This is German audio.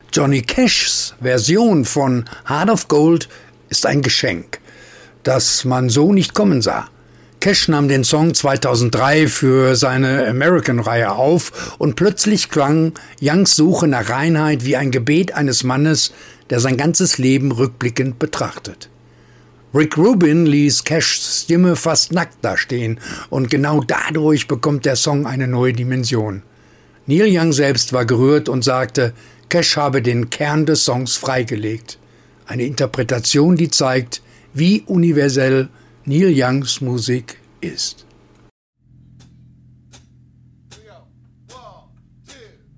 Johnny Cashs Version von Heart of Gold ist ein Geschenk, das man so nicht kommen sah. Cash nahm den Song 2003 für seine American-Reihe auf und plötzlich klang Youngs Suche nach Reinheit wie ein Gebet eines Mannes, der sein ganzes Leben rückblickend betrachtet. Rick Rubin ließ Cashs Stimme fast nackt dastehen und genau dadurch bekommt der Song eine neue Dimension. Neil Young selbst war gerührt und sagte, Cash habe den Kern des Songs freigelegt. Eine Interpretation, die zeigt, wie universell Neil Youngs Musik ist.